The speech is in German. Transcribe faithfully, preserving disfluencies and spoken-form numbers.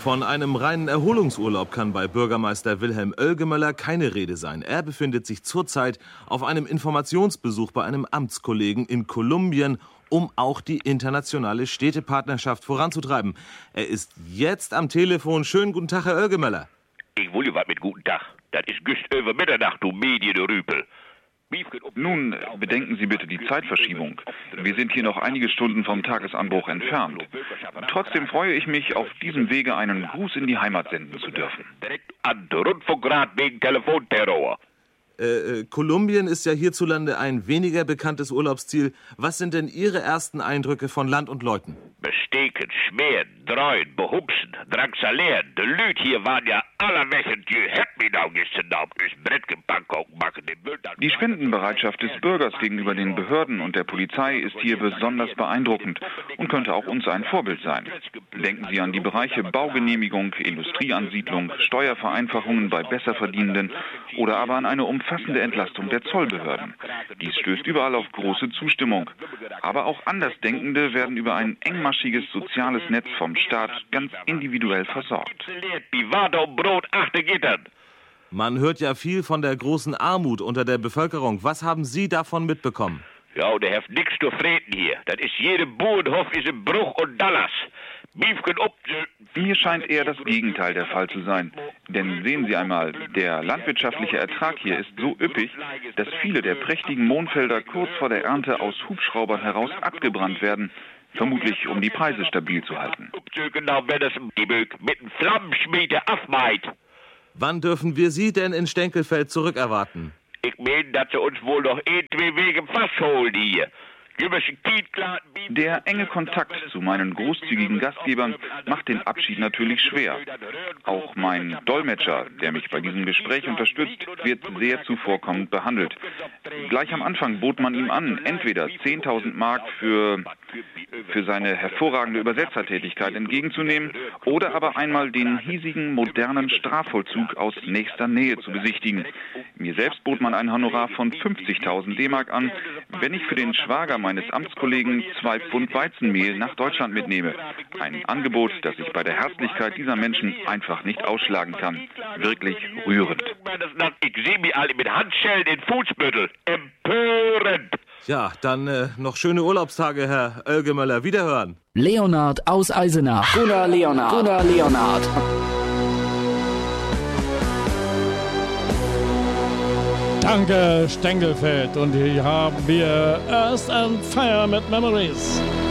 Von einem reinen Erholungsurlaub kann bei Bürgermeister Wilhelm Oelgemöller keine Rede sein. Er befindet sich zurzeit auf einem Informationsbesuch bei einem Amtskollegen in Kolumbien, um auch die internationale Städtepartnerschaft voranzutreiben. Er ist jetzt am Telefon. Schönen guten Tag, Herr Oelgemöller. Ich will ja was mit guten Tag. Das ist just über Mitternacht, du Medienrüpel. Nun, bedenken Sie bitte die Zeitverschiebung. Wir sind hier noch einige Stunden vom Tagesanbruch entfernt. Trotzdem freue ich mich, auf diesem Wege einen Gruß in die Heimat senden zu dürfen. Direkt an Rundfunkrat wegen Telefonterror. Äh, äh, Kolumbien ist ja hierzulande ein weniger bekanntes Urlaubsziel. Was sind denn Ihre ersten Eindrücke von Land und Leuten? Besteken, schmieren, dreuen, behupsen, drangsalieren. De Lüt hier waren ja allerwächend. Je hebt mich nou gestern auf das Brett gepackt machen. Den Müll dann Die Spendenbereitschaft des Bürgers gegenüber den Behörden und der Polizei ist hier besonders beeindruckend und könnte auch uns ein Vorbild sein. Denken Sie an die Bereiche Baugenehmigung, Industrieansiedlung, Steuervereinfachungen bei Besserverdienenden oder aber an eine umfassende Entlastung der Zollbehörden. Dies stößt überall auf große Zustimmung. Aber auch Andersdenkende werden über ein engmaschiges soziales Netz vom Staat ganz individuell versorgt. Wie Water und Brot achter Gittern. Man hört ja viel von der großen Armut unter der Bevölkerung. Was haben Sie davon mitbekommen? Ja, und der heft nix zu freten hier. Das ist jede Bauernhof ist ein Bruch und Dallas. Biefken ob. Mir scheint eher das Gegenteil der Fall zu sein. Denn sehen Sie einmal, der landwirtschaftliche Ertrag hier ist so üppig, dass viele der prächtigen Mohnfelder kurz vor der Ernte aus Hubschraubern heraus abgebrannt werden, vermutlich um die Preise stabil zu halten. Genau, wenn es mit einem Flammenschmiede aufmeint. Wann dürfen wir Sie denn in Stenkelfeld zurückerwarten? Ich meine, dass sie uns wohl noch ein, zwei Wege festholen hier. Der enge Kontakt zu meinen großzügigen Gastgebern macht den Abschied natürlich schwer. Auch mein Dolmetscher, der mich bei diesem Gespräch unterstützt, wird sehr zuvorkommend behandelt. Gleich am Anfang bot man ihm an, entweder zehntausend Mark für, für seine hervorragende Übersetzertätigkeit entgegenzunehmen oder aber einmal den hiesigen modernen Strafvollzug aus nächster Nähe zu besichtigen. Mir selbst bot man ein Honorar von fünfzigtausend D-Mark an, wenn ich für den Schwager meines Amtskollegen zwei Pfund Weizenmehl nach Deutschland mitnehme. Ein Angebot, das ich bei der Herzlichkeit dieser Menschen einfach nicht ausschlagen kann. Wirklich rührend. Ich sehe mich alle mit Handschellen in Fußbüttel. Empörend. Ja, dann äh, noch schöne Urlaubstage, Herr Oelgemöller. Wiederhören. Leonhard aus Eisenach. Gunnar Leonhard. Gunnar Leonhard. Danke, Stenkelfeld. Und hier haben wir Earth and Fire mit Memories.